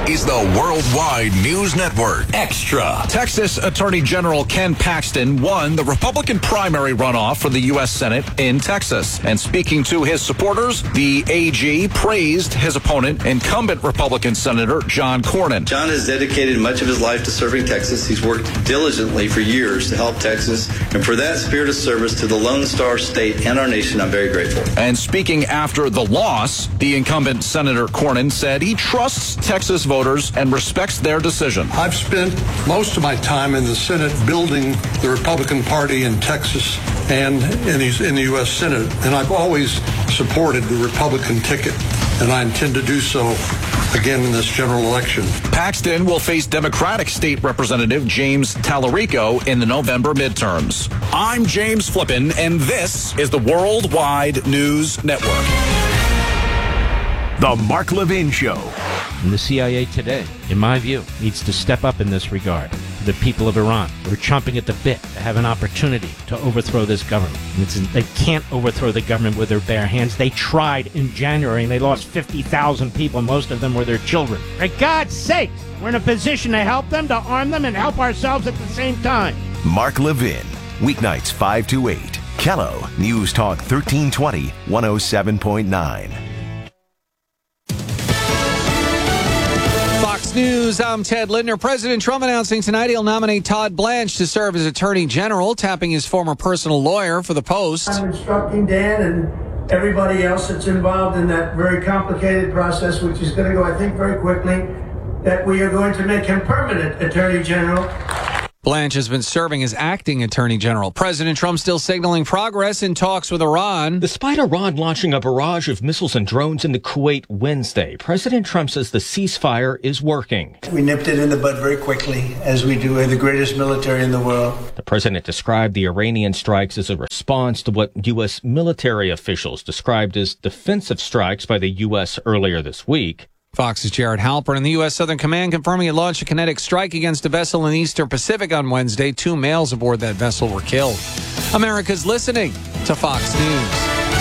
is the Worldwide News Network Extra. Texas Attorney General Ken Paxton won the Republican primary runoff for the U.S. Senate in Texas. And speaking to his supporters, the AG praised his opponent, incumbent Republican Senator John Cornyn. John has dedicated much of his life to serving Texas. He's worked diligently for years to help Texas. And for that spirit of service to the Lone Star State and our nation, I'm very grateful. And speaking after the loss, the incumbent Senator Cornyn said he trusts Texas voters and respects their decision. I've spent most of my time in the Senate building the Republican Party in Texas and in the U.S. Senate, and I've always supported the Republican ticket, and I intend to do so again in this general election. Paxton will face Democratic State Representative James Tallarico in the November midterms. I'm James Flippin, and this is the Worldwide News Network. The Mark Levin Show. And the CIA today, in my view, needs to step up in this regard. The people of Iran are chomping at the bit to have an opportunity to overthrow this government. They can't overthrow the government with their bare hands. They tried in January, and they lost 50,000 people. Most of them were their children. For God's sake, we're in a position to help them, to arm them, and help ourselves at the same time. Mark Levin, weeknights 5 to 8. Kello, News Talk 1320, 107.9. Fox News, I'm Ted Lindner. President Trump announcing tonight he'll nominate Todd Blanche to serve as Attorney General, tapping his former personal lawyer for the post. I'm instructing Dan and everybody else that's involved in that very complicated process, which is going to go, I think, very quickly, that we are going to make him permanent Attorney General. Blanche has been serving as acting Attorney General. President Trump still signaling progress in talks with Iran. Despite Iran launching a barrage of missiles and drones into Kuwait Wednesday, President Trump says the ceasefire is working. We nipped it in the bud very quickly, as we do. We're the greatest military in the world. The president described the Iranian strikes as a response to what U.S. military officials described as defensive strikes by the U.S. earlier this week. Fox's Jared Halpern and the U.S. Southern Command confirming it launched a kinetic strike against a vessel in the Eastern Pacific on Wednesday. 2 males aboard that vessel were killed. America's listening to Fox News.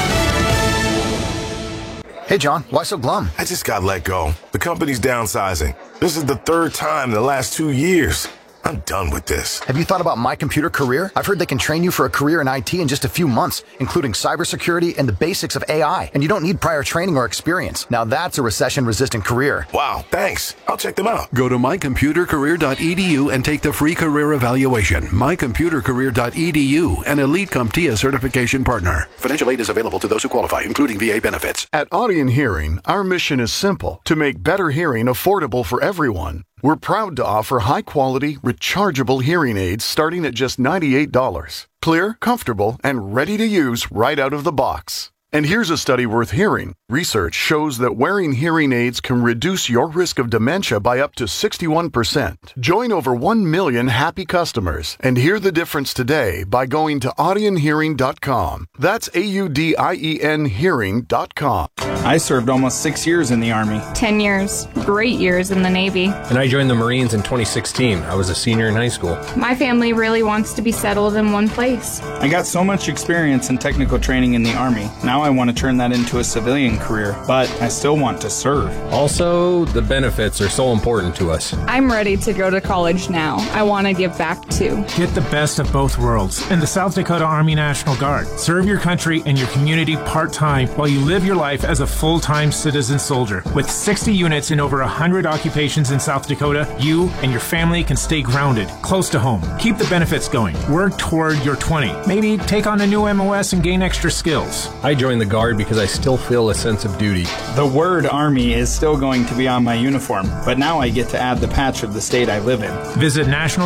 Hey, John, why so glum? I just got let go. The company's downsizing. This is the 3rd time in the last 2 years. I'm done with this. Have you thought about My Computer Career? I've heard they can train you for a career in IT in just a few months, including cybersecurity and the basics of AI. And you don't need prior training or experience. Now that's a recession-resistant career. Wow, thanks. I'll check them out. Go to mycomputercareer.edu and take the free career evaluation. Mycomputercareer.edu, an Elite CompTIA certification partner. Financial aid is available to those who qualify, including VA benefits. At Audion Hearing, our mission is simple: to make better hearing affordable for everyone. We're proud to offer high-quality, rechargeable hearing aids starting at just $98. Clear, comfortable, and ready to use right out of the box. And here's a study worth hearing. Research shows that wearing hearing aids can reduce your risk of dementia by up to 61%. Join over 1 million happy customers and hear the difference today by going to audionhearing.com. That's AUDIEN hearing.com. I served almost 6 years in the Army. 10 years. Great years in the Navy. And I joined the Marines in 2016. I was a senior in high school. My family really wants to be settled in one place. I got so much experience and technical training in the Army. Now I want to turn that into a civilian career, but I still want to serve. Also, the benefits are so important to us. I'm ready to go to college now. I want to give back too. Get the best of both worlds in the South Dakota Army National Guard. Serve your country and your community part-time while you live your life as a full-time citizen soldier. With 60 units in over 100 occupations in South Dakota, you and your family can stay grounded, close to home. Keep the benefits going. Work toward your 20. Maybe take on a new MOS and gain extra skills. I joined the Guard because I still feel a sense of duty. The word Army is still going to be on my uniform, but now I get to add the patch of the state I live in. Visit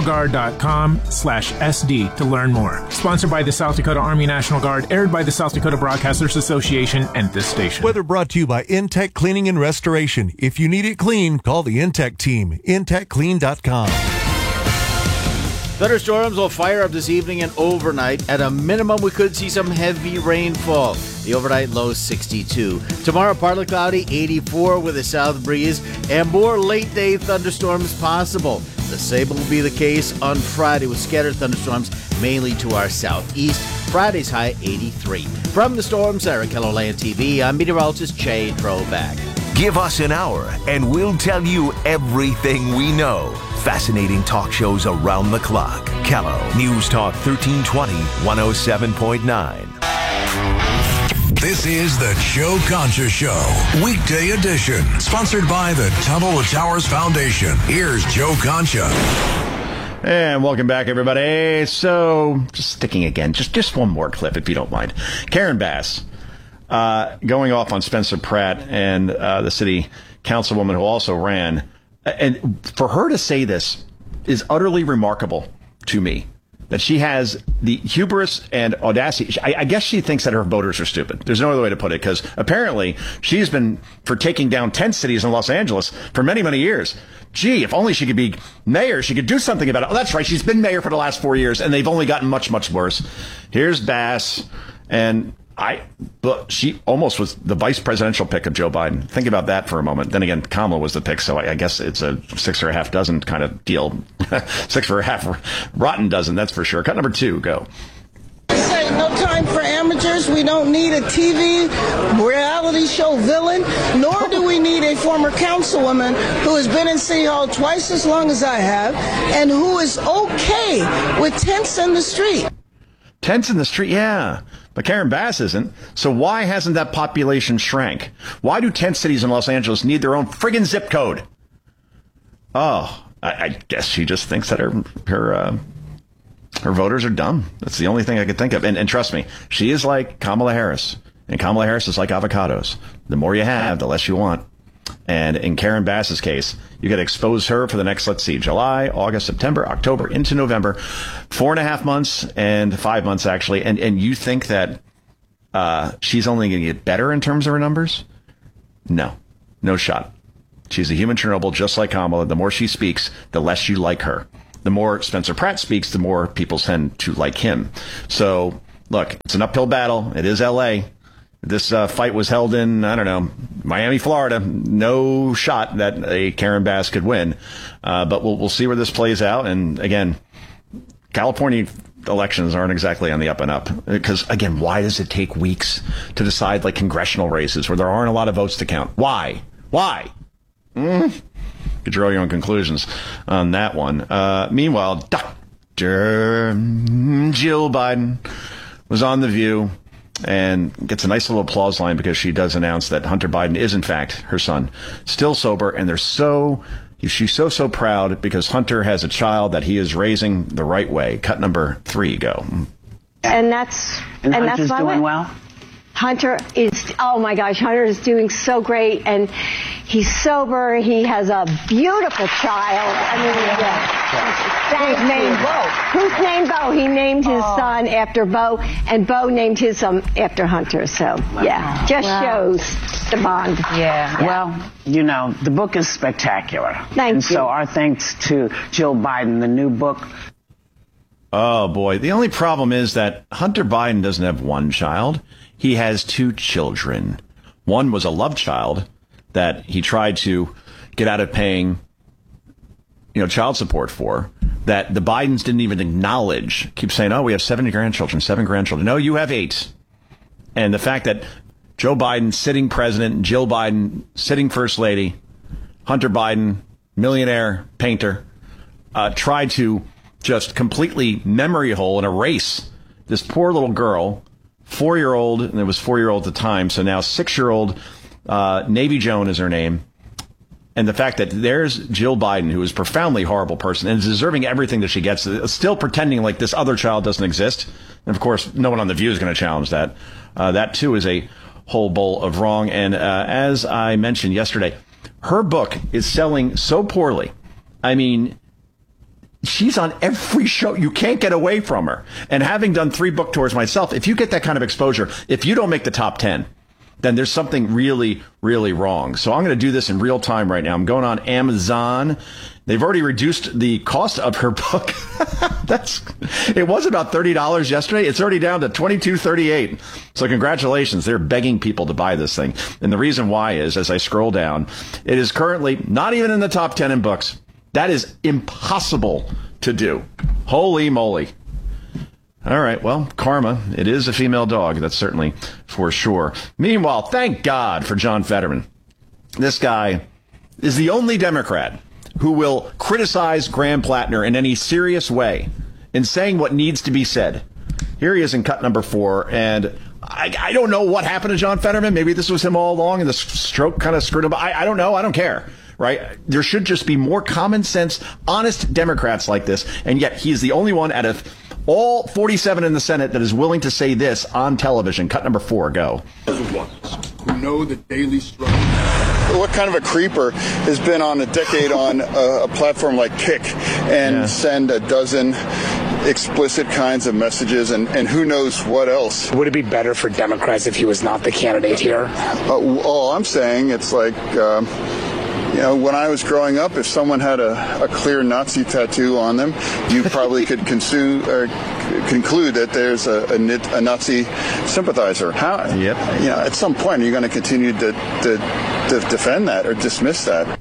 nationalguard.com/SD to learn more. Sponsored by the South Dakota Army National Guard, aired by the South Dakota Broadcasters Association and this station. Weather brought to you by Intech Cleaning and Restoration. If you need it clean, call the Intech team. IntechClean.com. Thunderstorms will fire up this evening and overnight. At a minimum, we could see some heavy rainfall. The overnight low is 62. Tomorrow, partly cloudy, 84 with a south breeze, and more late-day thunderstorms possible. The same will be the case on Friday with scattered thunderstorms mainly to our southeast. Friday's high, 83. From the Storm Center, KELOLAND TV, I'm meteorologist Jay Trovac. Give us an hour and we'll tell you everything we know. Fascinating talk shows around the clock. Callow News Talk 1320, 107.9. This is the Joe Concha Show, weekday edition, sponsored by the Tunnel to Towers Foundation. Here's Joe Concha. And welcome back, everybody. So, just sticking again, just one more clip, if you don't mind. Karen Bass, going off on Spencer Pratt and the city councilwoman who also ran. And for her to say this is utterly remarkable to me. That she has the hubris and audacity. I guess she thinks that her voters are stupid. There's no other way to put it, because apparently she's been for taking down 10 cities in Los Angeles for many, many years. Gee, if only she could be mayor, she could do something about it. Oh, that's right. She's been mayor for the last 4 years, and they've only gotten much, much worse. Here's Bass, and but she almost was the vice presidential pick of Joe Biden. Think about that for a moment. Then again, Kamala was the pick, so I guess it's a 6 or a half dozen kind of deal. 6 for a half rotten dozen, that's for sure. Cut number 2, go. Say no time for amateurs. We don't need a TV reality show villain, nor do we need a former councilwoman who has been in City Hall twice as long as I have and who is okay with tents in the street. Tents in the street, yeah. But Karen Bass isn't. So why hasn't that population shrank? Why do tent cities in Los Angeles need their own friggin' zip code? Oh, I guess she just thinks that her voters are dumb. That's the only thing I could think of. And trust me, she is like Kamala Harris. And Kamala Harris is like avocados. The more you have, the less you want. And in Karen Bass's case, you got to expose her for the next, let's see, July, August, September, October, into November, 4.5 months and 5 months, actually. And you think that she's only going to get better in terms of her numbers? No shot. She's a human Chernobyl, just like Kamala. The more she speaks, the less you like her. The more Spencer Pratt speaks, the more people tend to like him. So, look, it's an uphill battle. It is L.A., This fight was held in, I don't know, Miami, Florida. No shot that a Karen Bass could win. But we'll see where this plays out. And again, California elections aren't exactly on the up and up. Because, again, why does it take weeks to decide like congressional races where there aren't a lot of votes to count? Why? You could draw your own conclusions on that one. Meanwhile, Dr. Jill Biden was on The View and gets a nice little applause line because she does announce that Hunter Biden is, in fact, her son, still sober. And she's so proud because Hunter has a child that he is raising the right way. Cut number 3, go. And Hunter's that's doing well? Hunter is, oh my gosh, Hunter is doing so great. And he's sober. He has a beautiful child. I mean, who's named Bo? Who's named Bo? He named his son after Bo, and Bo named his son after Hunter. So, yeah, just shows the bond. Yeah. Well, you know, the book is spectacular. Thank you. So our thanks to Jill Biden, the new book. Oh, boy. The only problem is that Hunter Biden doesn't have one child. He has 2 children. One was a love child that he tried to get out of paying, child support for, that the Bidens didn't even acknowledge. Keep saying, oh, we have 7 grandchildren. No, you have 8. And the fact that Joe Biden, sitting president, Jill Biden, sitting first lady, Hunter Biden, millionaire painter, tried to just completely memory hole and erase this poor little girl, 4-year-old, and it was 4-year-old at the time, so now 6-year-old Navy Joan is her name. And the fact that there's Jill Biden, who is a profoundly horrible person and is deserving everything that she gets, still pretending like this other child doesn't exist. And, of course, no one on The View is going to challenge that. That, too, is a whole bowl of wrong. And as I mentioned yesterday, her book is selling so poorly. I mean, she's on every show. You can't get away from her. And having done 3 book tours myself, if you get that kind of exposure, if you don't make the top 10, then there's something really, really wrong. So I'm going to do this in real time right now. I'm going on Amazon. They've already reduced the cost of her book. It was about $30 yesterday. It's already down to $22.38. So congratulations. They're begging people to buy this thing. And the reason why is, as I scroll down, it is currently not even in the top 10 in books. That is impossible to do. Holy moly. All right, well, karma. It is a female dog. That's certainly for sure. Meanwhile, thank God for John Fetterman. this guy is the only Democrat who will criticize Graham Plattner in any serious way in saying what needs to be said. Here he is in cut number 4, and I don't know what happened to John Fetterman. Maybe this was him all along, and the stroke kind of screwed him. I don't know. I don't care. Right? There should just be more common sense, honest Democrats like this, and yet he is the only one out of all 47 in the Senate that is willing to say this on television. Cut number 4, go. Who know the daily struggle. What kind of a creeper has been on a decade on a platform like Kick and send a dozen explicit kinds of messages and who knows what else? Would it be better for Democrats if he was not the candidate here? All I'm saying, it's like, when I was growing up, if someone had a clear Nazi tattoo on them, you probably could conclude that there's a Nazi sympathizer. How? Yep. At some point, are you going to continue to defend that or dismiss that?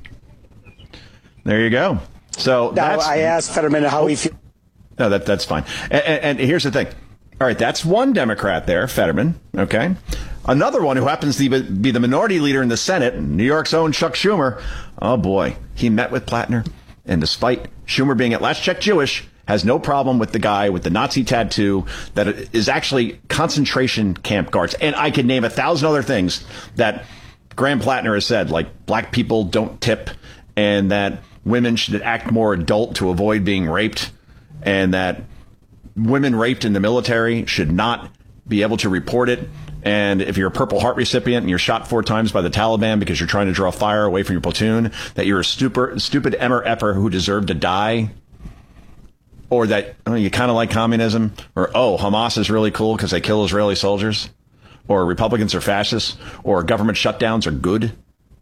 There you go. So I asked Fetterman how he feels. No, that's fine. And here's the thing. All right, that's one Democrat there, Fetterman. Okay. Another one who happens to be the minority leader in the Senate, New York's own Chuck Schumer. Oh, boy. He met with Plattner. And despite Schumer being at last check Jewish, has no problem with the guy with the Nazi tattoo that is actually concentration camp guards. And I could name 1,000 other things that Graham Plattner has said, like black people don't tip and that women should act more adult to avoid being raped and that women raped in the military should not be able to report it. And if you're a Purple Heart recipient and you're shot 4 times by the Taliban because you're trying to draw fire away from your platoon, that you're a stupid Emmer Epper who deserved to die. Or that you kind of like communism. Or, Hamas is really cool because they kill Israeli soldiers. Or Republicans are fascists. Or government shutdowns are good.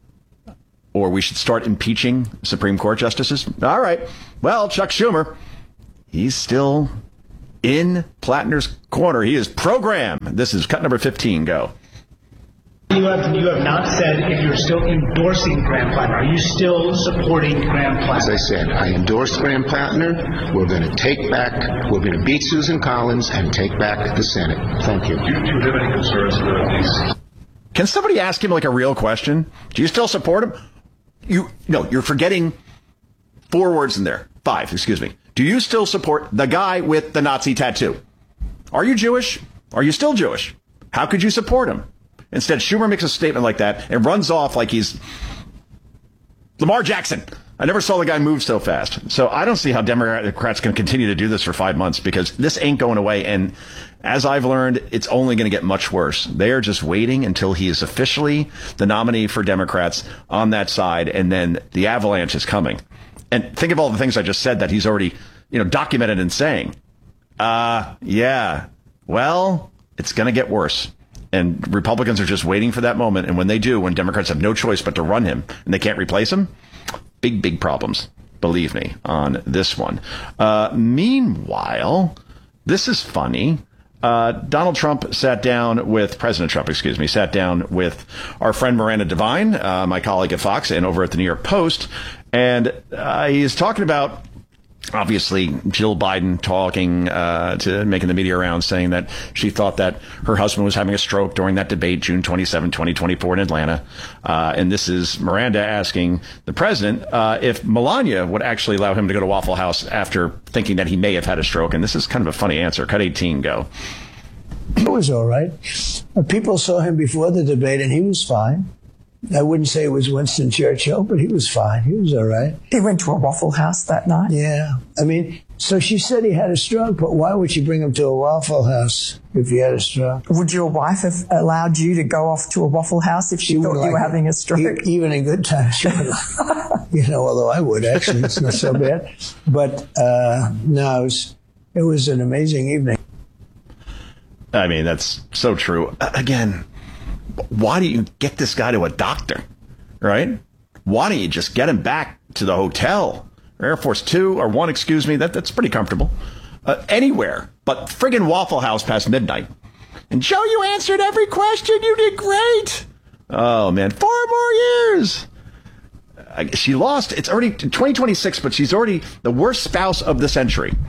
Or we should start impeaching Supreme Court justices. All right. Well, Chuck Schumer, he's still in Plattner's corner. He is pro-Graham. This is cut number 15. Go. You have not said if you're still endorsing Graham Plattner. Are you still supporting Graham Plattner? As I said, I endorse Graham Plattner. We're going to beat Susan Collins and take back the Senate. Thank you. Do you have any concerns about these? Can somebody ask him like a real question? Do you still support him? You're forgetting 4 words in there. 5, excuse me. Do you still support the guy with the Nazi tattoo? Are you Jewish? Are you still Jewish? How could you support him? Instead, Schumer makes a statement like that and runs off like he's Lamar Jackson. I never saw the guy move so fast. So I don't see how Democrats can continue to do this for 5 months because this ain't going away. And as I've learned, it's only going to get much worse. They are just waiting until he is officially the nominee for Democrats on that side. And then the avalanche is coming. And think of all the things I just said that he's already, documented and saying. Well, it's going to get worse. And Republicans are just waiting for that moment. And when they do, when Democrats have no choice but to run him and they can't replace him, big problems, believe me, on this one. Meanwhile, this is funny. President Trump sat down with our friend Miranda Devine, my colleague at Fox and over at the New York Post. And he's talking about, obviously, Jill Biden making the media rounds saying that she thought that her husband was having a stroke during that debate, June 27, 2024 in Atlanta. And this is Miranda asking the president if Melania would actually allow him to go to Waffle House after thinking that he may have had a stroke. And this is kind of a funny answer. Cut 18, go. It was all right. People saw him before the debate, and he was fine. I wouldn't say it was Winston Churchill, but he was fine. He was all right. He went to a Waffle House that night? Yeah. So she said he had a stroke, but why would she bring him to a Waffle House if he had a stroke? Would your wife have allowed you to go off to a Waffle House if she thought you were having a stroke? Even in good times, she would. Although I would, actually. It's not so bad. But, no, it was an amazing evening. That's so true. Again, why do you get this guy to a doctor, right? Why don't you just get him back to the hotel? Air Force 2 or 1, excuse me. That's pretty comfortable. Anywhere but friggin' Waffle House past midnight. And Joe, you answered every question. You did great. Oh, man. 4 more years. She lost. It's already 2026, but she's already the worst spouse of the century.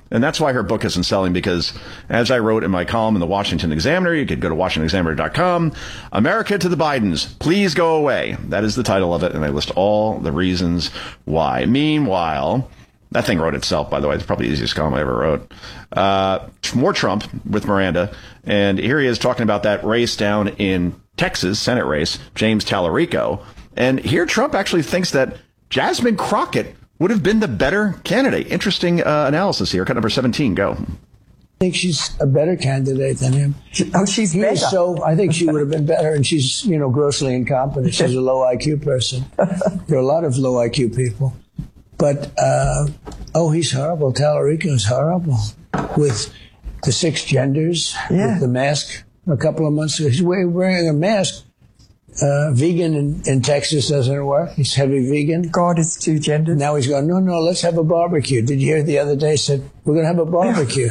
And that's why her book isn't selling, because as I wrote in my column in the Washington Examiner, you could go to WashingtonExaminer.com, America to the Bidens, please go away. That is the title of it, and I list all the reasons why. Meanwhile, that thing wrote itself, by the way. It's probably the easiest column I ever wrote. More Trump with Miranda, and here he is talking about that race down in Texas, Senate race, James Tallarico. And here Trump actually thinks that Jasmine Crockett would have been the better candidate. Interesting analysis here. Cut number 17, go. I think she's a better candidate than him. She's better. So I think she would have been better, and she's, grossly incompetent. She's a low IQ person. There are a lot of low IQ people. But, he's horrible. Tallarico's horrible. With the 6 genders, with the mask a couple of months ago. He's wearing a mask. Vegan in Texas doesn't work. He's heavy vegan. God, it's 2 genders. Now he's going, no, let's have a barbecue. Did you hear the other day said, we're going to have a barbecue?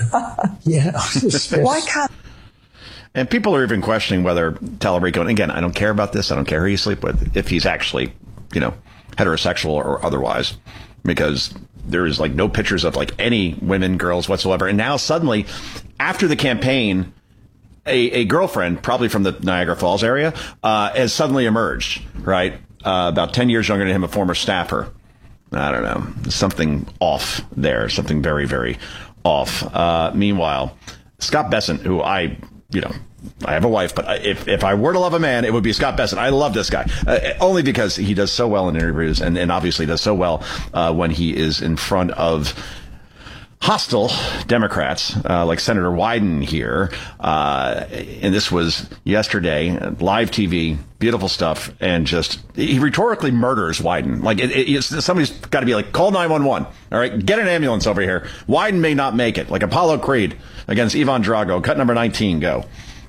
Why can't... And people are even questioning whether Tallarico, and again, I don't care about this. I don't care who you sleep with, if he's actually, heterosexual or otherwise, because there is no pictures of any women, girls whatsoever. And now suddenly, after the campaign, a girlfriend, probably from the Niagara Falls area, has suddenly emerged, right? About 10 years younger than him, a former staffer. I don't know. There's something off there. Something very, very off. Meanwhile, Scott Bessent, who I have a wife, but if I were to love a man, it would be Scott Bessent. I love this guy, only because he does so well in interviews and obviously does so well when he is in front of hostile Democrats, like Senator Wyden here. And this was yesterday, live TV, beautiful stuff. And just, he rhetorically murders Wyden. Somebody's got to be call 911. All right, get an ambulance over here. Wyden may not make it, like Apollo Creed against Ivan Drago. Cut number 19, go.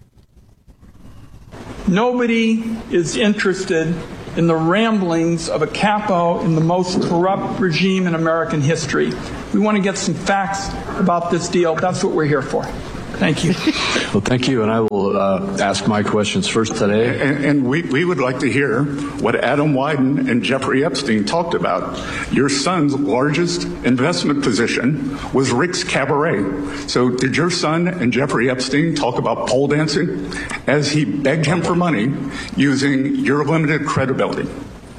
Nobody is interested in the ramblings of a capo in the most corrupt regime in American history. We want to get some facts about this deal. That's what we're here for. Thank you. Well, thank you, and I will ask my questions first today. And we would like to hear what Adam Wyden and Jeffrey Epstein talked about. Your son's largest investment position was Rick's Cabaret. So did your son and Jeffrey Epstein talk about pole dancing as he begged him for money using your limited credibility?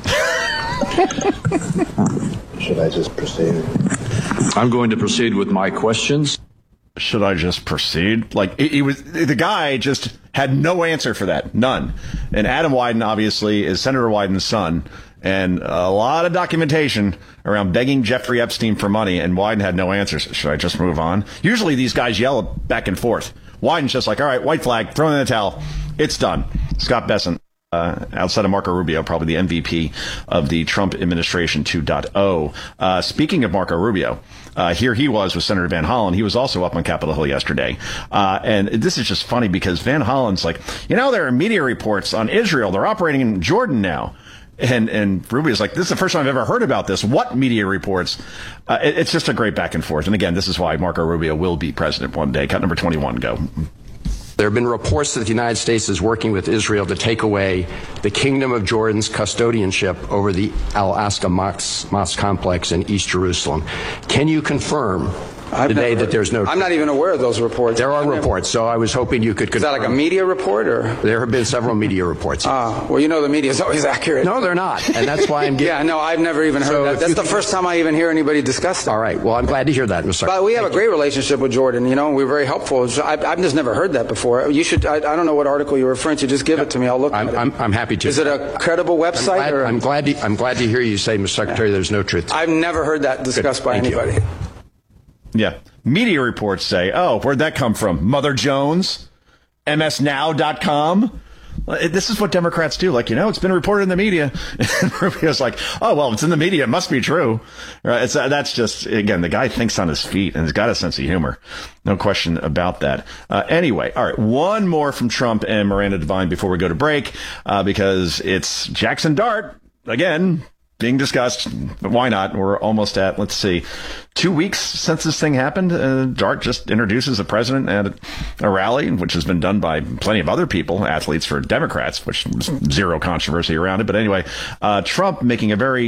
Should I just proceed? I'm going to proceed with my questions. Should I just proceed? The guy just had no answer for that. None. And Adam Wyden, obviously, is Senator Wyden's son. And a lot of documentation around begging Jeffrey Epstein for money. And Wyden had no answers. Should I just move on? Usually these guys yell back and forth. Wyden's just all right, white flag, throw in the towel. It's done. Scott Bessent. Outside of Marco Rubio, probably the MVP of the Trump administration 2.0. Speaking of Marco Rubio, here he was with Senator Van Hollen. He was also up on Capitol Hill yesterday. And this is just funny because Van Hollen's there are media reports on Israel. They're operating in Jordan now. And Rubio's this is the first time I've ever heard about this. What media reports? It's just a great back and forth. And again, this is why Marco Rubio will be president one day. Cut number 21, go. There have been reports that the United States is working with Israel to take away the Kingdom of Jordan's custodianship over the Al-Aqsa Mosque complex in East Jerusalem. Can you confirm today that there's no... I'm not even aware of those reports. There are reports, so I was hoping you could confirm. Is that a media report, or...? There have been several media reports. Well, the media is always accurate. No, they're not, and that's why I'm getting... Yeah, no, I've never even heard that. That's the first time I even hear anybody discuss that. All right, well, I'm glad to hear that, Mr. But we have a great relationship with Jordan, we're very helpful. I've just never heard that before. You should, I don't know what article you're referring to, just give it to me, I'll look at it. I'm happy to. Is it a credible website? I'm glad to hear you say, Mr. Secretary, there's no truth. I've never heard that discussed by anybody. You. Yeah. Media reports say, where'd that come from? Mother Jones? MSNow.com? This is what Democrats do. It's been reported in the media. And Rubio's it's in the media. It must be true. Right? That's just, again, the guy thinks on his feet and has got a sense of humor. No question about that. Anyway, all right, one more from Trump and Miranda Devine before we go to break, because it's Jackson Dart, again, being discussed. But why not? We're almost at, 2 weeks since this thing happened. Dart just introduces the president at a rally, which has been done by plenty of other people, athletes for Democrats, which was zero controversy around it. But anyway, Trump making a very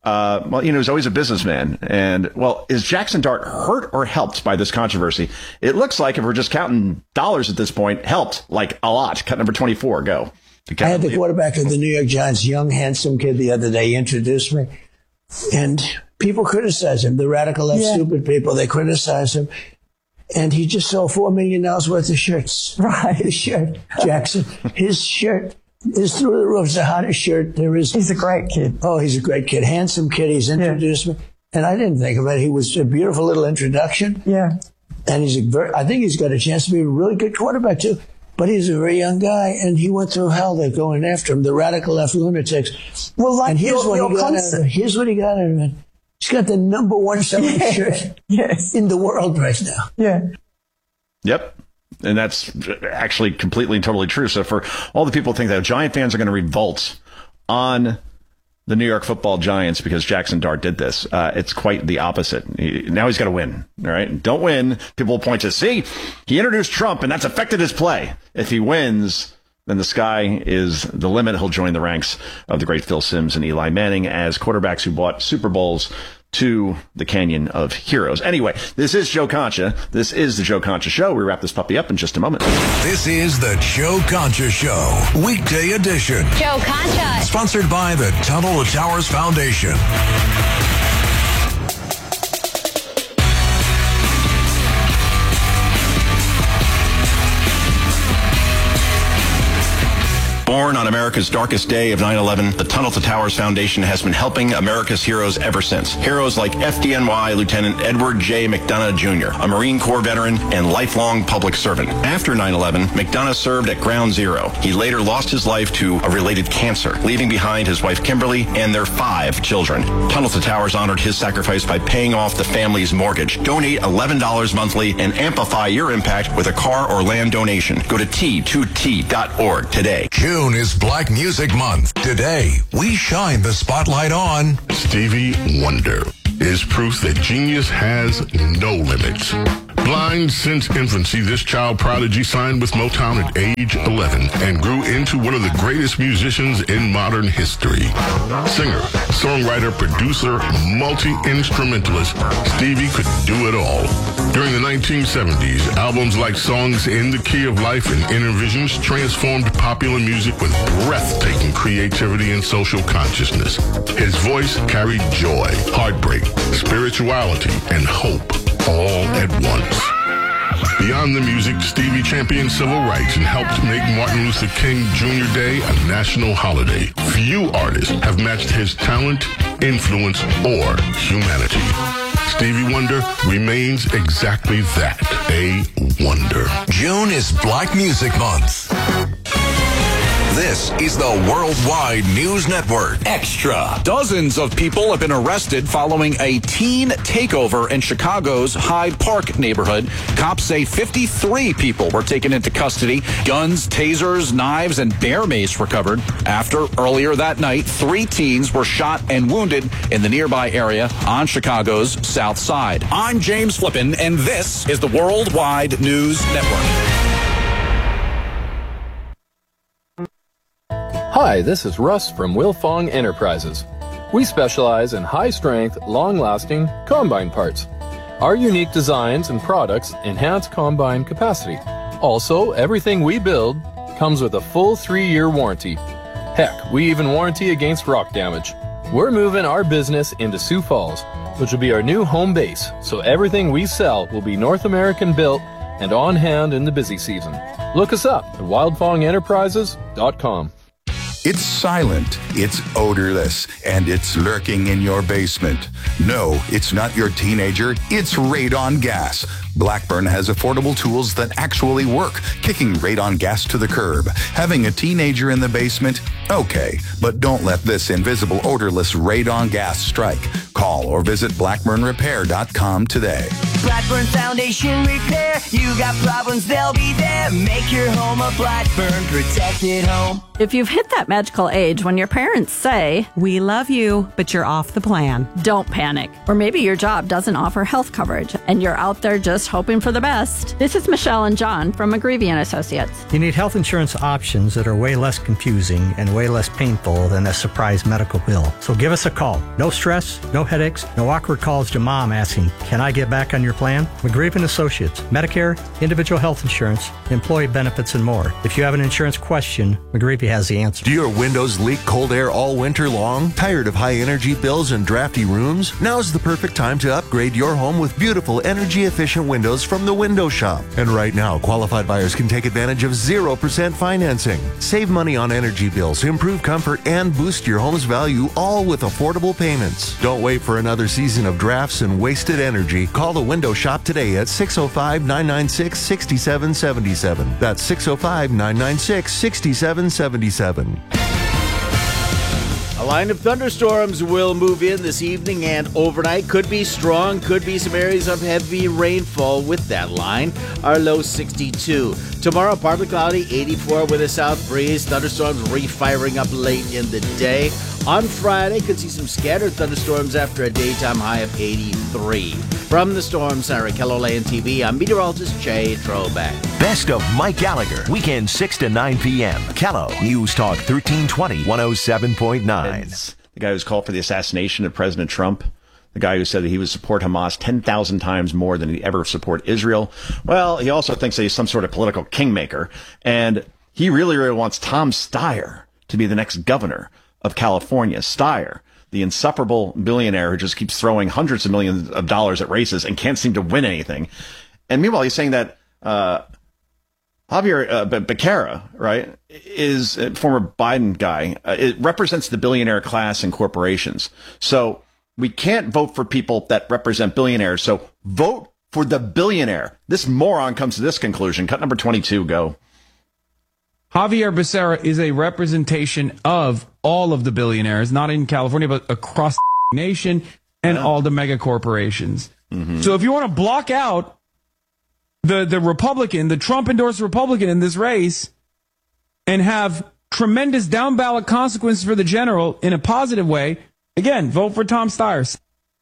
well, he was always a businessman. And, well, is Jackson Dart hurt or helped by this controversy? It looks like, if we're just counting dollars at this point, helped like a lot. Cut number 24, go. I had the quarterback of the New York Giants, young, handsome kid, the other day. He introduced me. And people criticize him. The radical left, stupid people, they criticize him. And he just sold $4 million worth of shirts. Right. His shirt, Jackson. His shirt is through the roof. It's the hottest shirt there is. He's a great kid. Oh, he's a great kid. Handsome kid. He's introduced me. And I didn't think of it. He was a beautiful little introduction. Yeah. And I think he's got a chance to be a really good quarterback, too. But he's a very young guy, and he went through hell. They're going after him. The radical left lunatics. Well, like, and here's what he got out of it. Here's what he got out of it. He's got the number one selling shirt in the world right now. Yeah. Yep. And that's actually completely and totally true. So for all the people who think that Giant fans are going to revolt on the New York Football Giants because Jackson Dart did this, it's quite the opposite. Now he's got to win. All right. Don't win. People will point to, see, he introduced Trump and that's affected his play. If he wins, then the sky is the limit. He'll join the ranks of the great Phil Simms and Eli Manning as quarterbacks who brought Super Bowls to the Canyon of Heroes. Anyway, this is Joe Concha. This is the Joe Concha Show. We wrap this puppy up in just a moment. This is the Joe Concha Show, weekday edition. Joe Concha. Sponsored by the Tunnel to Towers Foundation. Born on America's darkest day of 9/11, the Tunnel to Towers Foundation has been helping America's heroes ever since. Heroes like FDNY Lieutenant Edward J. McDonough Jr., a Marine Corps veteran and lifelong public servant. After 9/11, McDonough served at Ground Zero. He later lost his life to a related cancer, leaving behind his wife Kimberly and their 5 children. Tunnel to Towers honored his sacrifice by paying off the family's mortgage. Donate $11 monthly and amplify your impact with a car or land donation. Go to T2T.org today. June is Black Music Month. Today, we shine the spotlight on Stevie Wonder is proof that genius has no limits. Blind since infancy, this child prodigy signed with Motown at age 11 and grew into one of the greatest musicians in modern history. Singer, songwriter, producer, multi-instrumentalist, Stevie could do it all. During the 1970s, albums like Songs in the Key of Life and Inner Visions transformed popular music with breathtaking creativity and social consciousness. His voice carried joy, heartbreak, spirituality, and hope all at once. Beyond the music, Stevie championed civil rights and helped make Martin Luther King Jr. Day a national holiday. Few artists have matched his talent, influence, or humanity. Stevie Wonder remains exactly that, a wonder. June is Black Music Month. This is the Worldwide News Network. Extra. Dozens of people have been arrested following a teen takeover in Chicago's Hyde Park neighborhood. Cops say 53 people were taken into custody. Guns, tasers, knives, and bear mace recovered after earlier that night, 3 teens were shot and wounded in the nearby area on Chicago's South Side. I'm James Flippin, and this is the Worldwide News Network. Hi, this is Russ from Wilfong Enterprises. We specialize in high-strength, long-lasting combine parts. Our unique designs and products enhance combine capacity. Also, everything we build comes with a full 3-year warranty. Heck, we even warranty against rock damage. We're moving our business into Sioux Falls, which will be our new home base, so everything we sell will be North American built and on hand in the busy season. Look us up at wildfongenterprises.com. It's silent, it's odorless, and it's lurking in your basement. No, it's not your teenager, it's radon gas. Blackburn has affordable tools that actually work, kicking radon gas to the curb. Having a teenager in the basement? Okay, but don't let this invisible odorless radon gas strike. Call or visit blackburnrepair.com today. Blackburn Foundation Repair. You got problems, they'll be there. Make your home a Blackburn protected home. If you've hit that magical age when your parents say, "We love you, but you're off the plan," don't panic. Or maybe your job doesn't offer health coverage and you're out there just hoping for the best. This is Michelle and John from McGreevy & Associates. You need health insurance options that are way less confusing and way less painful than a surprise medical bill. So give us a call. No stress, no headaches, no awkward calls to mom asking, "Can I get back on your plan?" McGreevy & Associates. Medicare, individual health insurance, employee benefits, and more. If you have an insurance question, McGreevy has the answer. Do your windows leak cold air all winter long? Tired of high energy bills and drafty rooms? Now's the perfect time to upgrade your home with beautiful energy efficient windows from the Window Shop. And right now, qualified buyers can take advantage of 0% financing. Save money on energy bills, improve comfort, and boost your home's value, all with affordable payments. Don't wait for another season of drafts and wasted energy. Call the Window Shop today at 605-996-6777. That's 605-996-6777. A line of thunderstorms will move in this evening and overnight. Could be strong, could be some areas of heavy rainfall with that line. Our low 62. Tomorrow, partly cloudy, 84 with a south breeze. Thunderstorms refiring up late in the day. On Friday, could see some scattered thunderstorms after a daytime high of 83. From the Storm Center at KELOLAND TV, I'm meteorologist Jay Troback. Best of Mike Gallagher, weekend 6 to 9 p.m. Kello, News Talk 1320, 107.9. The guy who's called for the assassination of President Trump. The guy who said that he would support Hamas 10,000 times more than he'd ever support Israel. Well, he also thinks that he's some sort of political kingmaker. And he really, really wants Tom Steyer to be the next governor of California. Steyer, the insufferable billionaire who just keeps throwing hundreds of millions of dollars at races and can't seem to win anything. And meanwhile, he's saying that Javier Becerra, right, is a former Biden guy. It represents the billionaire class and corporations. So we can't vote for people that represent billionaires. So vote for the billionaire. This moron comes to this conclusion. Cut number 22, go. Javier Becerra is a representation of all of the billionaires, not in California, but across the nation and all the mega corporations. Mm-hmm. So if you want to block out the Republican, the Trump-endorsed Republican in this race, and have tremendous down-ballot consequences for the general in a positive way, again, vote for Tom Steyer.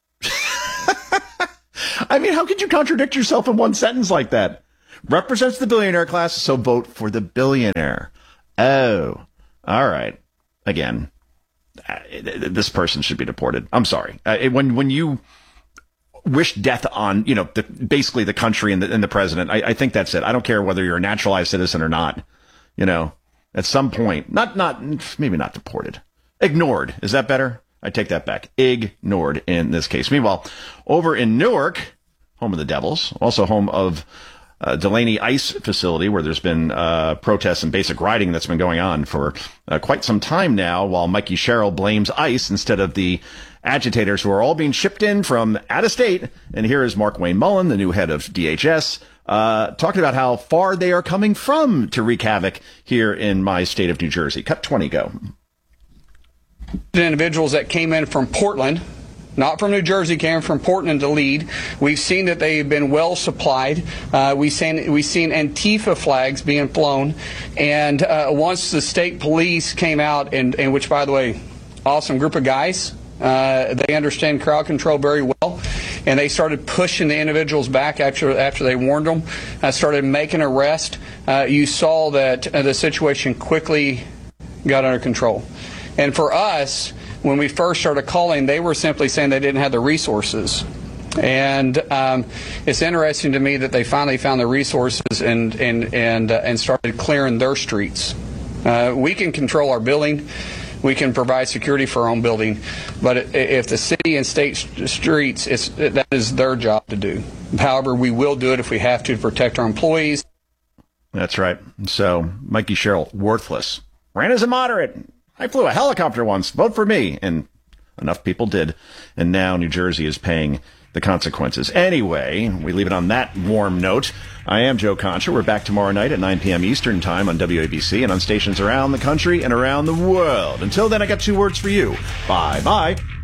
I mean, how could you contradict yourself in one sentence like that? Represents the billionaire class, so vote for the billionaire. Oh, all right. Again, this person should be deported. I'm sorry. When you wish death on, basically the country and the president, I think that's it. I don't care whether you're a naturalized citizen or not. At some point, maybe not deported, ignored. Is that better? I take that back. Ignored in this case. Meanwhile, over in Newark, home of the Devils, also home of Delaney Ice Facility, where there's been protests and basic rioting that's been going on for quite some time now, while Mikey Sherrill blames ICE instead of the agitators who are all being shipped in from out of state. And here is Mark Wayne Mullen, the new head of DHS, talking about how far they are coming from to wreak havoc here in my state of New Jersey. Cut 20, go. Individuals that came in from Portland, not from New Jersey, came from Portland to lead. We've seen that they've been well supplied. We've seen Antifa flags being flown. And once the state police came out, and which, by the way, awesome group of guys, they understand crowd control very well. And they started pushing the individuals back after they warned them, started making arrests. You saw that the situation quickly got under control. And for us, when we first started calling, they were simply saying they didn't have the resources. And it's interesting to me that they finally found the resources and started clearing their streets. We can control our building. We can provide security for our own building. But if the city and state streets, that is their job to do. However, we will do it if we have to protect our employees. That's right. So Mikey Sherrill, worthless. Ran as a moderate. I flew a helicopter once. Vote for me. And enough people did. And now New Jersey is paying the consequences. Anyway, we leave it on that warm note. I am Joe Concha. We're back tomorrow night at 9 p.m. Eastern Time on WABC and on stations around the country and around the world. Until then, I got 2 words for you. Bye-bye.